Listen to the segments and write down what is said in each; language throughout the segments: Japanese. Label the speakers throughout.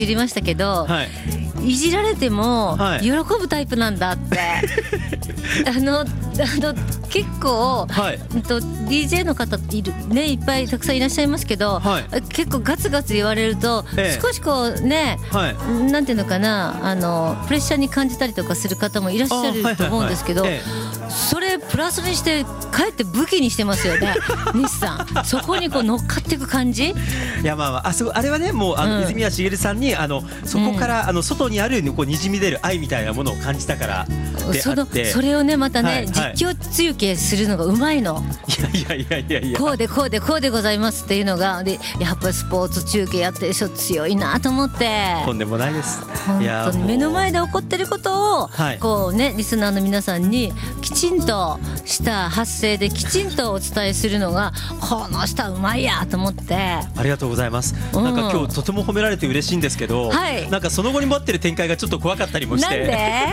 Speaker 1: 知りましたけど、
Speaker 2: はい
Speaker 1: いじられても
Speaker 2: はい
Speaker 1: 喜ぶタイプなんだって結構、
Speaker 2: はい
Speaker 1: DJ の方いるね、いっぱいたくさんいらっしゃいますけど、
Speaker 2: はい
Speaker 1: 結構ガツガツ言われると、
Speaker 2: ええ
Speaker 1: 少しこうね、
Speaker 2: はい
Speaker 1: なんていうのかな、プレッシャーに感じたりとかする方もいらっしゃると思うんですけど、それプラスにしてかえって武器にしてますよね西さん。そこにこう乗っかっていく感じ。
Speaker 2: いやまあまあ、あれはね、もう泉谷しげるさんにそこから外にあるこうにじみ出る愛みたいなものを感じたからであって、
Speaker 1: それをねまたね、
Speaker 2: はいはい
Speaker 1: 実況中継するのがうまいの。
Speaker 2: いや
Speaker 1: こうでこうでこうでございますっていうのがで、やっぱりスポーツ中継やってる人強いなと思って。
Speaker 2: とんでもないです。
Speaker 1: 本
Speaker 2: いや
Speaker 1: 当に目の前で起こってることを、
Speaker 2: はい
Speaker 1: こうねリスナーの皆さんにきちんとした発声できちんとお伝えするのがこの人はうまいやと思って。
Speaker 2: ありがとうございます。なんか今日とても褒められて嬉しいんですけど、
Speaker 1: はい、
Speaker 2: なんかその後に待ってる展開がちょっと怖かったりもして。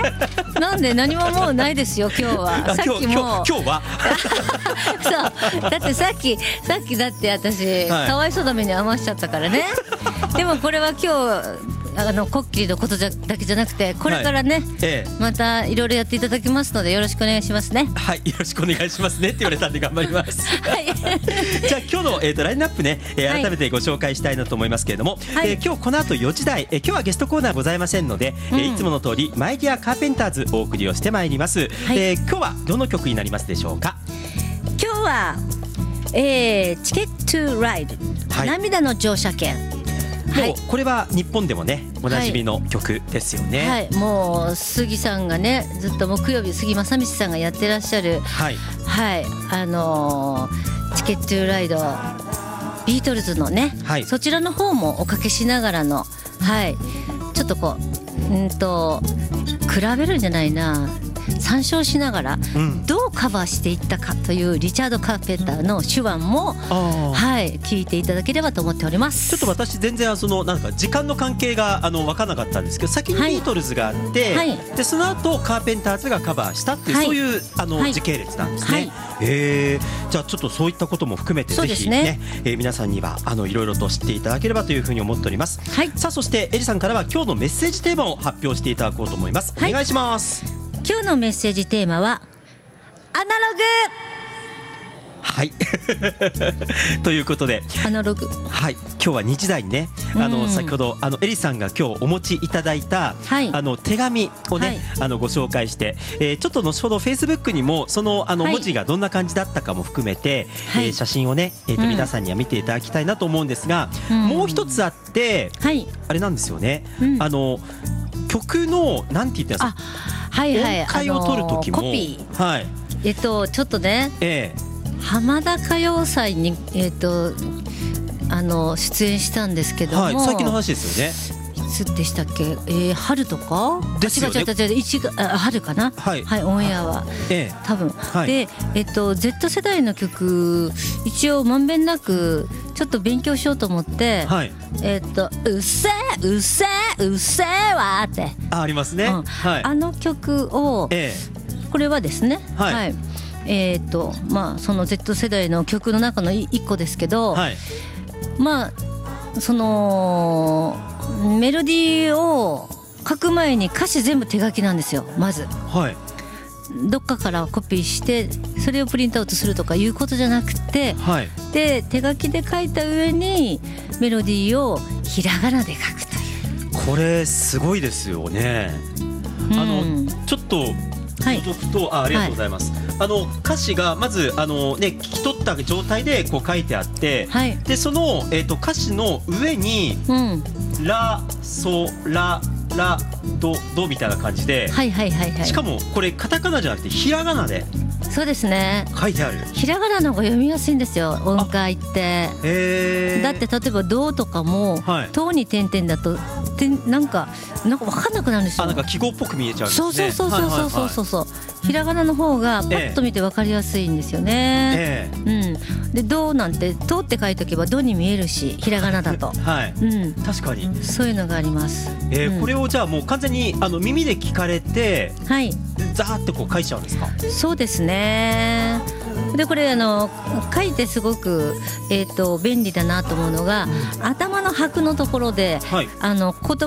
Speaker 1: なんで何ももうないですよ今日は。さっきも
Speaker 2: 今日は
Speaker 1: そうだってさっきだって私、かわいそうな目に遭わしちゃったからねでもこれは今日コッキリのことだけじゃなくてこれからね、またいろいろやっていただきますのでよろしくお願いしますね。
Speaker 2: はい、よろしくお願いしますねって言われたんで頑張ります
Speaker 1: はい
Speaker 2: じゃあ今日の、ラインナップね、改めてご紹介したいなと思いますけれども、今日この後4時台、今日はゲストコーナーございませんので、いつもの通りマイディアカーペンターズお送りをしてまいります、今日はどの曲になりますでしょうか。
Speaker 1: 今日は、チケットライド、涙の乗車券。
Speaker 2: もうこれは日本でもねおなじみの曲ですよね。
Speaker 1: はい、もう杉さんがねずっと木曜日杉正道さんがやってらっしゃる、はい、チケットライドビートルズのね、そちらの方もおかけしながらの、ちょっとこう比べるんじゃないな、参照しながらどうカバーしていったかというリチャード・カーペンターの手腕も聞いていただければと思っております。
Speaker 2: ちょっと私全然なんか時間の関係が分からなかったんですけど、先にビートルズがあって、でその後カーペンターズがカバーしたっていう、そういう時系列なんですね。じゃあちょっとそういったことも含めてぜひね、皆さんにはいろいろと知っていただければというふうに思っております。さあそしてエリさんからは今日のメッセージテーマを発表していただこうと思います。お願いします。
Speaker 1: 今日のメッセージテーマはアナログ。
Speaker 2: はいということで
Speaker 1: アナログ、
Speaker 2: 今日は2時台にね、先ほどエリさんが今日お持ちいただいた、手紙をね、ご紹介して、ちょっと後ほどフェイスブックにもその文字がどんな感じだったかも含めて、写真をね、皆さんには見ていただきたいなと思うんですが、もう一つあって、あれなんですよね、曲のなんて言ってんですか、音階を取る時も
Speaker 1: コピー、ちょっとね、浜田歌謡祭に出演したんですけども、
Speaker 2: 最近の話ですよね。
Speaker 1: いつでしたっけ、春とか
Speaker 2: ですよね。
Speaker 1: 春かな、オンエアは、多分、で、Z 世代の曲一応まんべんなくちょっと勉強しようと思って、うっせーうっせーうっせーわーって
Speaker 2: ありますね。
Speaker 1: あの曲を、これはですね、その Z 世代の曲の中の一個ですけど、そのメロディーを書く前に歌詞全部手書きなんですよ。まず、どっかからコピーしてそれをプリントアウトするとかいうことじゃなくて、で手書きで書いた上にメロディーをひらがなで書くという。
Speaker 2: これすごいですよね。ちょっと聞くと、ありがとうございます。歌詞がまず聞き取った状態でこう書いてあって、でその歌詞の上にラソララドドみたいな感じで、しかもこれカタカナじゃなくてひらがなで、
Speaker 1: そうですね、
Speaker 2: 書いてある。
Speaker 1: ひらがなの方が読みやすいんですよ、音階って。だって例えばドとかも、とに点々だとなんか分かんなくなるんですよ。
Speaker 2: なんか記号っぽく見えちゃうんですね。
Speaker 1: そうひらがなの方がパッと見て分かりやすいんですよね。でドなんてドって書いておけばドに見えるし、ひらがなだと、
Speaker 2: 確かに
Speaker 1: そういうのがあります。
Speaker 2: これをじゃあもう完全に耳で聞かれて、ザーってこう書いちゃうんですか。
Speaker 1: そうですね。 でこれ書いてすごく、便利だなと思うのが、頭の拍のところで、言